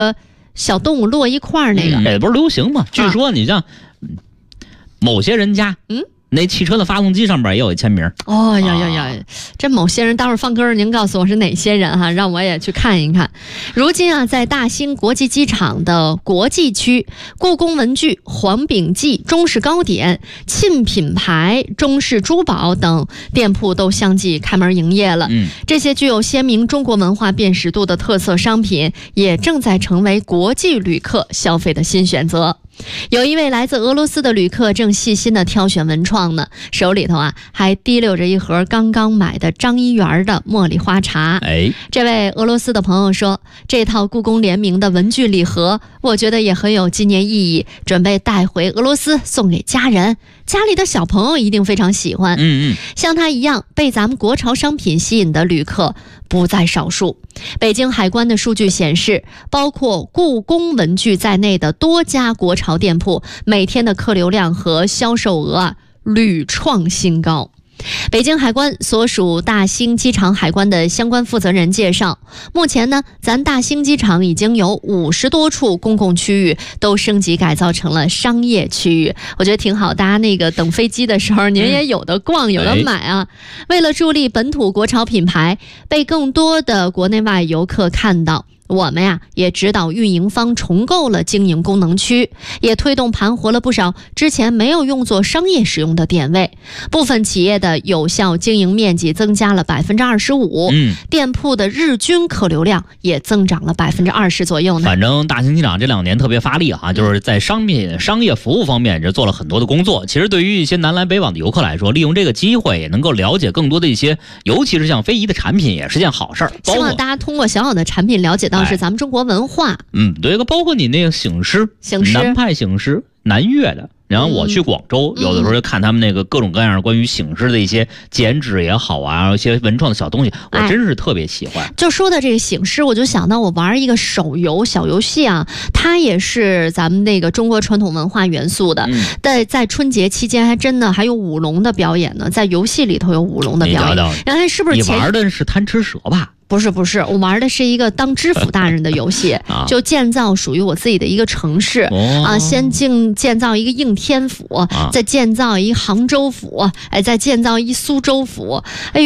小动物摞一块儿那个， 也不是流行嘛。据说你像某些人家，那汽车的发动机上边也有一签名。 哦呀，这某些人待会儿放歌，您告诉我是哪些人哈，让我也去看一看。如今啊，在大兴国际机场的国际区，故宫文具、黄炳记、中式糕点、沁品牌、中式珠宝等店铺都相继开门营业了。这些具有鲜明中国文化辨识度的特色商品，也正在成为国际旅客消费的新选择。有一位来自俄罗斯的旅客正细心地挑选文创呢，手里头还提溜着一盒刚刚买的张一元的茉莉花茶。这位俄罗斯的朋友说，这套故宫联名的文具礼盒我觉得也很有纪念意义，准备带回俄罗斯送给家人，家里的小朋友一定非常喜欢。像他一样被咱们国潮商品吸引的旅客不在少数。北京海关的数据显示，包括故宫文具在内的多家国潮店铺每天的客流量和销售额屡创新高。北京海关所属大兴机场海关的相关负责人介绍，目前呢，咱大兴机场已经有50多处公共区域都升级改造成了商业区域，我觉得挺好，大家那个等飞机的时候您也有的逛有的买啊。为了助力本土国潮品牌被更多的国内外游客看到，我们也指导运营方重构了经营功能区，也推动盘活了不少之前没有用作商业使用的点位，部分企业的有效经营面积增加了25%，店铺的日均客流量也增长了20%左右呢。 反正大兴机场这2年特别发力就是在商业服务方面就做了很多的工作。其实对于一些南来北往的游客来说，利用这个机会也能够了解更多的一些，尤其是像非遗的产品，也是件好事儿。 希望大家通过小小的产品了解到是咱们中国文化。 对，包括你那个醒狮，南派醒狮，南越的。然后我去广州，有的时候就看他们那个各种各样关于醒狮的一些剪纸也好一些文创的小东西，我真是特别喜欢。 就说的这个醒狮，我就想到我玩一个手游小游戏它也是咱们那个中国传统文化元素的。在春节期间还真的还有舞龙的表演呢，在游戏里头有舞龙的表演。然后是不是你玩的是贪吃蛇吧？ 不是，我玩的是一个当知府大人的游戏，就建造属于我自己的一个城市先建造一个应天府，再建造一杭州府，再建造一苏州府。